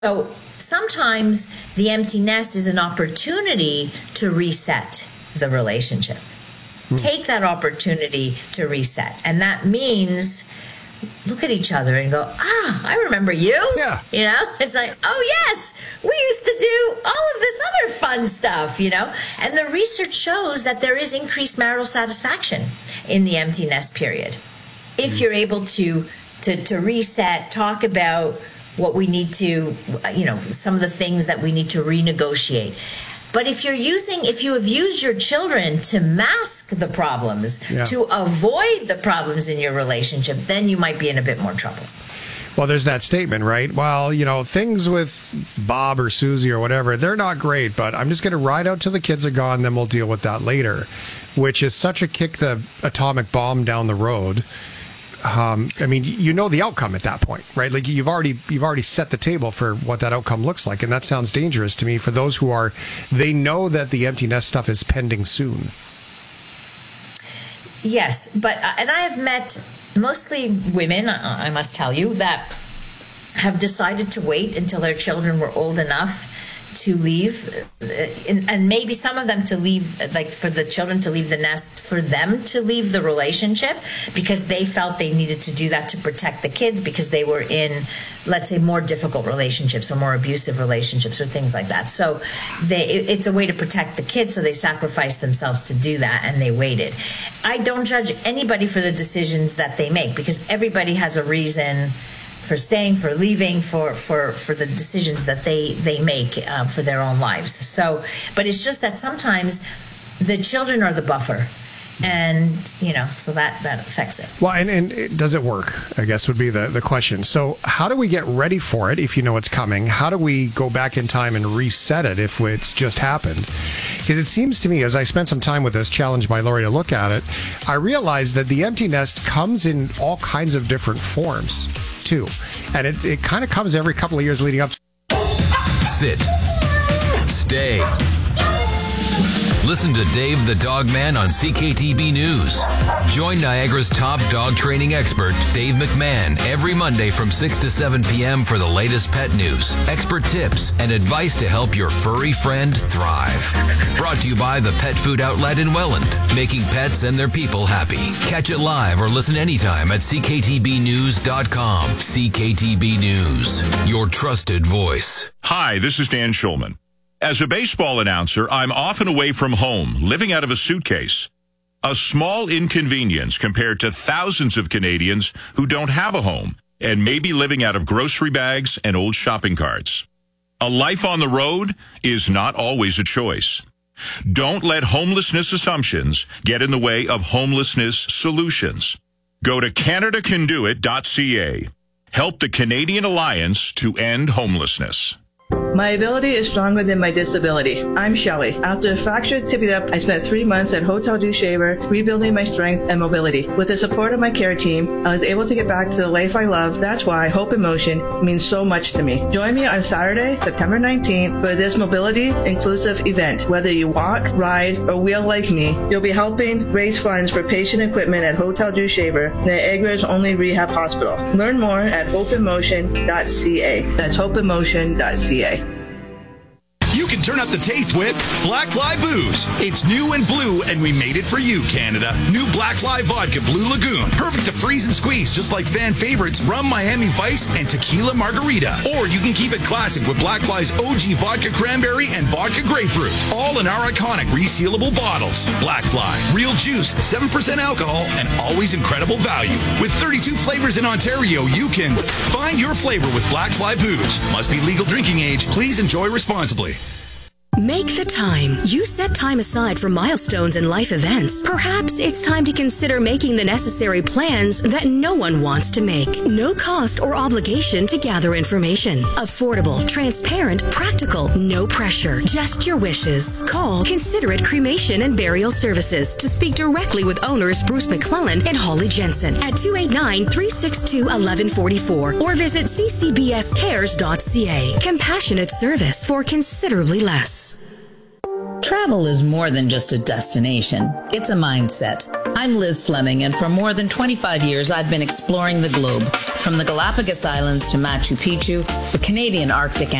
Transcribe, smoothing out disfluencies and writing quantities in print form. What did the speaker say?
So sometimes the empty nest is an opportunity to reset the relationship. Take that opportunity to reset. And that means look at each other and go, I remember you. Yeah. You know, it's like, oh, yes, we used to do all of this other fun stuff, you know. And the research shows that there is increased marital satisfaction in the empty nest period. If you're able to reset, talk about what we need to, you know, some of the things that we need to renegotiate. But if you have used your children to mask the problems, to avoid the problems in your relationship, then you might be in a bit more trouble. Well, there's that statement, right? Well, you know, things with Bob or Susie or whatever, they're not great, but I'm just going to ride out till the kids are gone, then we'll deal with that later, which is such a kick the atomic bomb down the road. I mean, you know the outcome at that point, right? Like you've already set the table for what that outcome looks like, and that sounds dangerous to me for those they know that the empty nest stuff is pending soon. Yes, and I have met mostly women, I must tell you, that have decided to wait until their children were old enough to leave, and maybe some of them to leave, like for the children to leave the nest, for them to leave the relationship, because they felt they needed to do that to protect the kids because they were in, let's say, more difficult relationships or more abusive relationships or things like that. So it's a way to protect the kids, so they sacrificed themselves to do that, and they waited. I don't judge anybody for the decisions that they make, because everybody has a reason for staying, for leaving, for the decisions that they make for their own lives. So, but it's just that sometimes the children are the buffer, and you know, so that affects it. Well, and does it work, I guess would be the question. So how do we get ready for it if you know it's coming? How do we go back in time and reset it if it's just happened? Because it seems to me, as I spent some time with this, challenged by Lori to look at it, I realized that the empty nest comes in all kinds of different forms too, and it kind of comes every couple of years leading up. Sit. Stay. Listen to Dave the Dog Man on CKTB News. Join Niagara's top dog training expert, Dave McMahon, every Monday from 6 to 7 p.m. for the latest pet news, expert tips, and advice to help your furry friend thrive. Brought to you by the Pet Food Outlet in Welland, making pets and their people happy. Catch it live or listen anytime at cktbnews.com. CKTB News, your trusted voice. Hi, this is Dan Schulman. As a baseball announcer, I'm often away from home, living out of a suitcase. A small inconvenience compared to thousands of Canadians who don't have a home and may be living out of grocery bags and old shopping carts. A life on the road is not always a choice. Don't let homelessness assumptions get in the way of homelessness solutions. Go to CanadaCanDoIt.ca. Help the Canadian Alliance to End Homelessness. My ability is stronger than my disability. I'm Shelley. After a fractured tibia, I spent 3 months at Hotel du Shaver rebuilding my strength and mobility. With the support of my care team, I was able to get back to the life I love. That's why Hope in Motion means so much to me. Join me on Saturday, September 19th for this mobility inclusive event. Whether you walk, ride, or wheel like me, you'll be helping raise funds for patient equipment at Hotel du Shaver, Niagara's only rehab hospital. Learn more at hopeinmotion.ca. That's hopeinmotion.ca. You can turn up the taste with Black Fly Booze. It's new and blue, and we made it for you, Canada. New Black Fly Vodka Blue Lagoon. Perfect to freeze and squeeze, just like fan favorites Rum Miami Vice and Tequila Margarita. Or you can keep it classic with Black Fly's OG Vodka Cranberry and Vodka Grapefruit. All in our iconic resealable bottles. Black Fly. Real juice, 7% alcohol, and always incredible value. With 32 flavors in Ontario, you can find your flavor with Black Fly Booze. Must be legal drinking age. Please enjoy responsibly. Make the time. You set time aside for milestones and life events. Perhaps it's time to consider making the necessary plans that no one wants to make. No cost or obligation to gather information. Affordable, transparent, practical, no pressure. Just your wishes. Call Considerate Cremation and Burial Services to speak directly with owners Bruce McClellan and Holly Jensen at 289-362-1144 or visit ccbscares.ca. Compassionate service for considerably less. Travel is more than just a destination. It's a mindset. I'm Liz Fleming, and for more than 25 years, I've been exploring the globe, from the Galapagos Islands to Machu Picchu, the Canadian Arctic,